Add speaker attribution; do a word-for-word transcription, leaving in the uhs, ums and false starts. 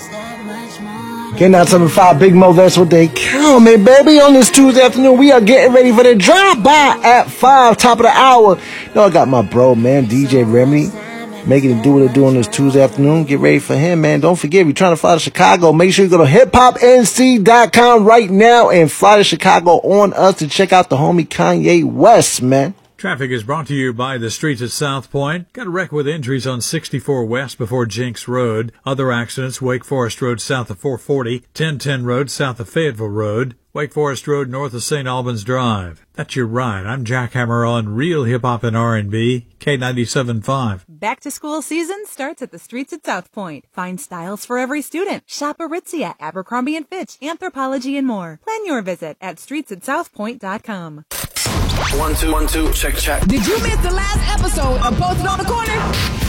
Speaker 1: K nine seven five Big Mo, that's what they call me, baby. On this Tuesday afternoon, we are getting ready for the drive-by at five, top of the hour. You know, I got my bro, man, D J Remedy, making it do what it do on this Tuesday afternoon. Get ready for him, man. Don't forget, we're trying to fly to Chicago. Make sure you go to hip hop N C dot com right now and fly to Chicago on us to check out the homie Kanye West, man.
Speaker 2: Traffic is brought to you by the streets at South Point. Got a wreck with injuries on sixty-four West before Jinx Road. Other accidents, Wake Forest Road south of four forty, ten ten Road south of Fayetteville Road, Wake Forest Road north of Saint Albans Drive. That's your ride. I'm Jack Hammer on Real Hip Hop and R and B, K ninety-seven point five.
Speaker 3: Back to school season starts at the streets at South Point. Find styles for every student. Shop Aritzia, Abercrombie and Fitch, Anthropologie, and more. Plan your visit at streets at south point dot com.
Speaker 4: One, two, one, two, check, check.
Speaker 5: Did you miss the last episode of Posted on the Corner?